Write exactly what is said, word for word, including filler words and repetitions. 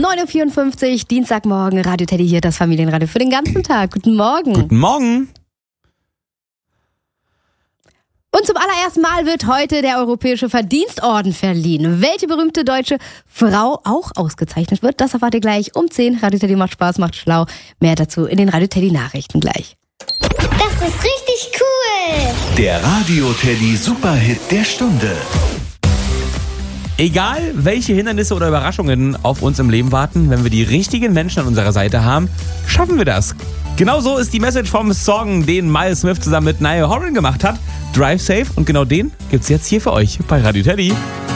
neun Uhr vierundfünfzig, Dienstagmorgen, Radio Teddy hier, das Familienradio für den ganzen Tag. Guten Morgen. Guten Morgen. Und zum allerersten Mal wird heute der Europäische Verdienstorden verliehen. Welche berühmte deutsche Frau auch ausgezeichnet wird, das erfahrt ihr gleich um zehn. Radio Teddy macht Spaß, macht schlau. Mehr dazu in den Radio Teddy Nachrichten gleich. Das ist richtig cool. Der Radio Teddy Superhit der Stunde. Egal, welche Hindernisse oder Überraschungen auf uns im Leben warten, wenn wir die richtigen Menschen an unserer Seite haben, schaffen wir das. Genau so ist die Message vom Song, den Miles Smith zusammen mit Niall Horan gemacht hat. Drive Safe, und genau den gibt's jetzt hier für euch bei Radio Teddy.